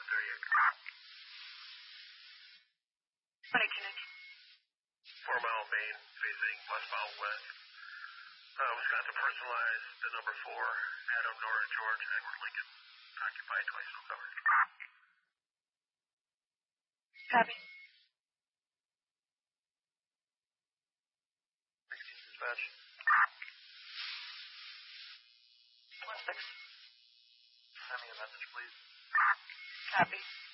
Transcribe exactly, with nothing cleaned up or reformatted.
thirty-eight. twenty connect. Four mile main facing westbound west. Uh, Wisconsin personalized the number four. Adam, Nora, George, Edward Lincoln. Occupied, twice no cover. Copy. sixteen dispatch. One six. Send me a message, please. Copy.